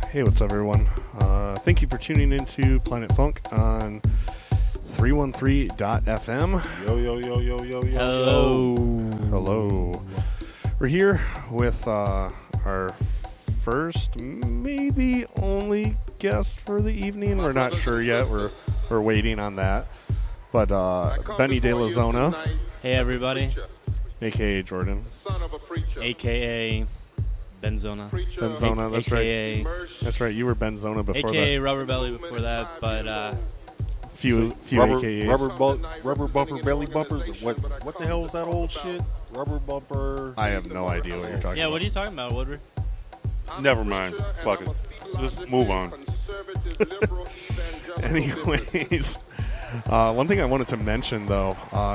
Hey, what's up, everyone? Thank you for tuning into Planet Funk on 313.fm. Yo, yo, yo, yo, yo, yo, Hello. Hello. We're here with our first, maybe only guest for the evening. We're not sure yet. We're waiting on that. But Benny De La Zona. Hey, everybody. A.K.A. Jordan. A.K.A. Benzona. Benzona, that's AKA, right. That's right, you were Benzona before A.K.A. that. Rubber Belly before that, but... few rubber, AKAs. rubber bumper belly bumpers. What the hell is that old shit? Rubber bumper. I have no idea what you're talking yeah, about. what are you talking about, Woodward? Never mind. Fuck it. Just move on. Anyways, one thing I wanted to mention, though,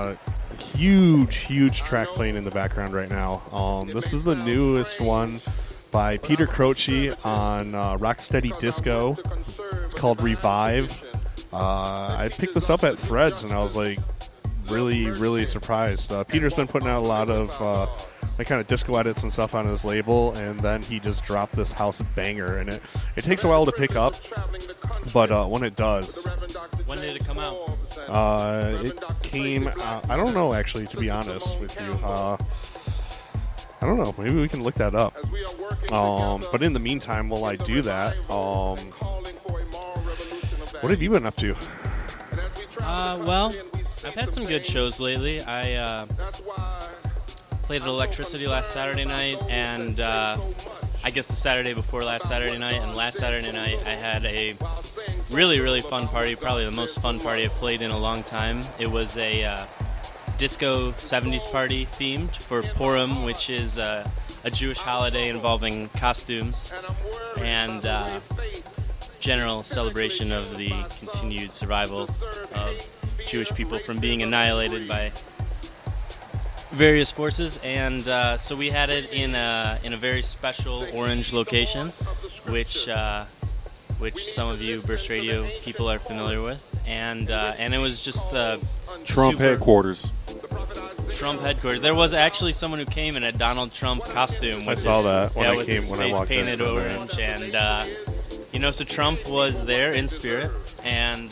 huge track playing in the background right now. This is the newest one by Peter Croce on Rocksteady Disco. It's called Revive. I picked this up at Threads, and I was like really surprised. Peter's been putting out a lot of kind of disco edits and stuff on his label, and then he just dropped this house banger, and it takes a while to pick up, but when it does. When did it come out? It came out, I don't know, actually, to be honest with you. I don't know. Maybe we can look that up. But in the meantime, while I do that, what have you been up to? Well, I've had some good shows lately. I played at Electricity last Saturday night, and I guess the Saturday before last Saturday night, and last Saturday night I had a really fun party, probably the most fun party I've played in a long time. It was a disco 70s party themed for Purim, which is a Jewish holiday involving costumes and general celebration of the continued survival of Jewish people from being annihilated by various forces, and so we had it in a very special orange location, which some of you Burst Radio people are familiar with, and it was just Trump headquarters. Trump headquarters. There was actually someone who came in a Donald Trump costume. I saw that when I with came his when I face walked in. painted orange, and so Trump was there in spirit, and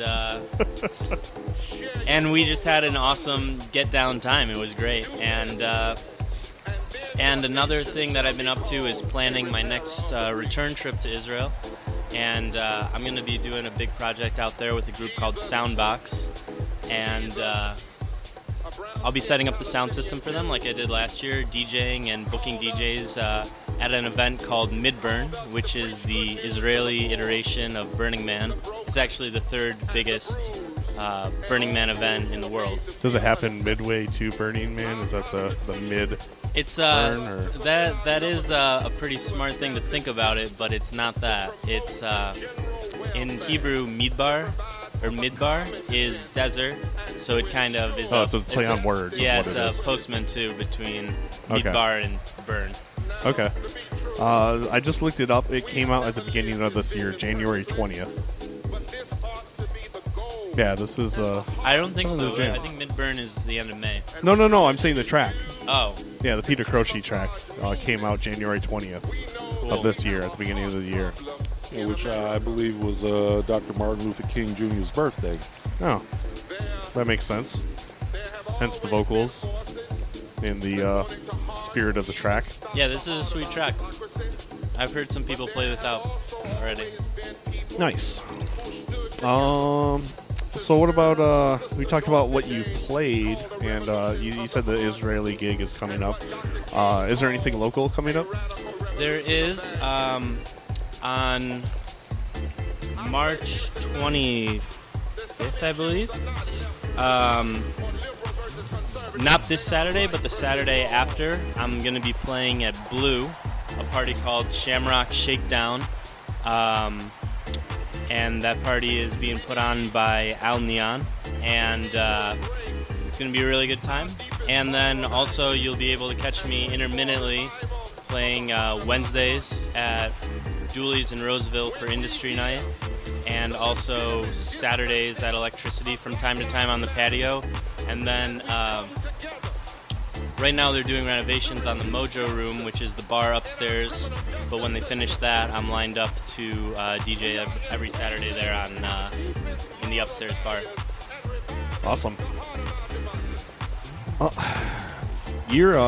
we just had an awesome get down time. It was great, and another thing that I've been up to is planning my next return trip to Israel, and I'm going to be doing a big project out there with a group called Soundbox, and I'll be setting up the sound system for them like I did last year, DJing and booking DJs at an event called Midburn, which is the Israeli iteration of Burning Man. It's actually the third biggest Burning Man event in the world. Does it happen midway to Burning Man? Is that the mid? It's burn, or? that is a pretty smart thing to think about it, but it's not that. It's in Hebrew Midbar. Or Midbar is desert, so it kind of is. Oh, it's a play on words. Yeah, is what it's it a postman between Okay. Midbar and Burn. Okay. I just looked it up. It came out at the beginning of this year, January 20th. Yeah, this is. I don't think Oh, so. jam. I think Midburn is the end of May. No. I'm saying the track. Oh, Yeah, the Peter Croce track came out January 20th cool. of this year, at the beginning of the year. Which I believe was Dr. Martin Luther King Jr.'s birthday. Oh, that makes sense. Hence the vocals in the spirit of the track. Yeah, this is a sweet track. I've heard some people play this out already. Nice. So what about, we talked about what you played, and you said the Israeli gig is coming up. Is there anything local coming up? There is, on March 25th, I believe. Not this Saturday, but the Saturday after, I'm going to be playing at Blue, a party called Shamrock Shakedown. And that party is being put on by Al Neon, and it's going to be a really good time. And then also you'll be able to catch me intermittently playing Wednesdays at Dooley's in Roseville for Industry Night, and also Saturdays at Electricity from time to time on the patio. And then Right now they're doing renovations on the Mojo Room, which is the bar upstairs. But when they finish that, I'm lined up to DJ every Saturday there on in the upstairs bar. Awesome. You're